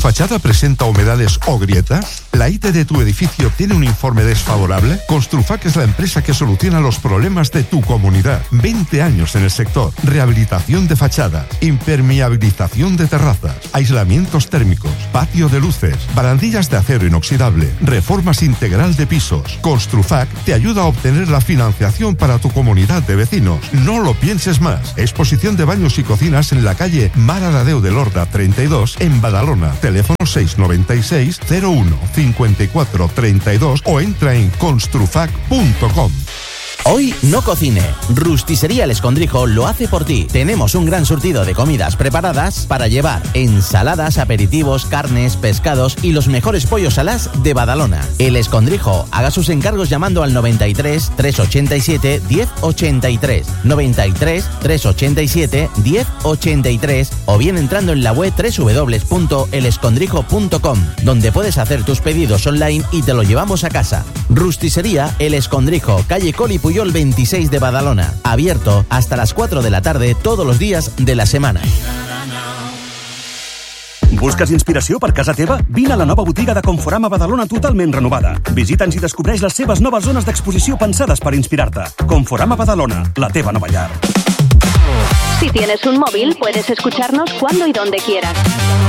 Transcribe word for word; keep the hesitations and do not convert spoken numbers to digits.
fachada presenta humedades o grietas? ¿La I T de tu edificio tiene un informe desfavorable? Construfac es la empresa que soluciona los problemas de tu comunidad. veinte años en el sector. Rehabilitación de fachada, impermeabilización de terrazas, aislamientos térmicos, patio de luces, barandillas de acero inoxidable, reformas integral de pisos. Construfac te ayuda a obtener la financiación para tu comunidad de vecinos. No lo pienses más. Exposición de baños y cocinas en la calle Mare de Déu de Lorda treinta y dos en Badalona. Teléfono seis noventa y seis cero uno cincuenta y cuatro treinta y dos o entra en construfac punto com. Hoy no cocine. Rusticería El Escondrijo lo hace por ti. Tenemos un gran surtido de comidas preparadas para llevar: ensaladas, aperitivos, carnes, pescados y los mejores pollos alás de Badalona. El Escondrijo. Haga sus encargos llamando al noventa y tres, trescientos ochenta y siete, diez ochenta y tres, noventa y tres, trescientos ochenta y siete, diez ochenta y tres o bien entrando en la web doble u doble u doble u punto el escondrijo punto com, donde puedes hacer tus pedidos online y te lo llevamos a casa. Rusticería El Escondrijo, calle Coli Puyol veintiséis de Badalona. Abierto hasta las cuatro de la tarde todos los días de la semana. Busques inspiració per casa teva? Vine a la nova botiga de Conforama Badalona totalment renovada. Visita'ns i descobreix les seves noves zones d'exposició pensades per inspirar-te. Conforama Badalona, la teva nova llar. Si tienes un móvil, puedes escucharnos cuando y donde quieras.